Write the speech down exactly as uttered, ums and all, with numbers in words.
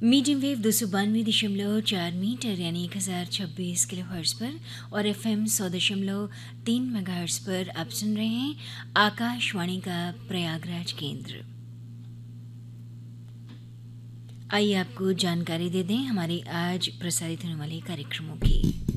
Medium wave दो सौ बानवे दशमलव चार मीटर यानी एक हज़ार छब्बीस किलो हर्ट्स पर और एफ एम सौ दशमलव तीन मेगा हर्ट्स पर आप सुन रहे हैं आकाशवाणी का प्रयागराज केंद्र। आइए आपको जानकारी दे दें हमारे आज प्रसारित होने वाले कार्यक्रमों की।